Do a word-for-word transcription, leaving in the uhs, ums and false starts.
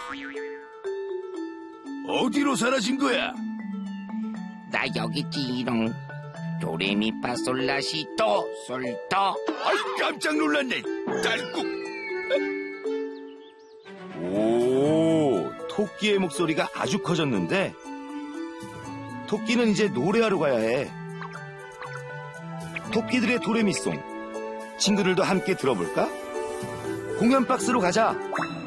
어디로 사라진 거야? 나 여기 있지롱. 도레미파솔라시도 솔도. 아이, 깜짝 놀랐네. 딸꾹. 오, 토끼의 목소리가 아주 커졌는데 토끼는 이제 노래하러 가야 해. 토끼들의 도레미송. 친구들도 함께 들어볼까? 공연 박스로 가자.